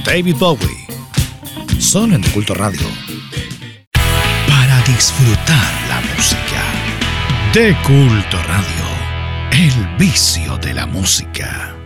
David Bowie. Solo en Culto Radio. Para disfrutar la música. De Culto Radio. El vicio de la música.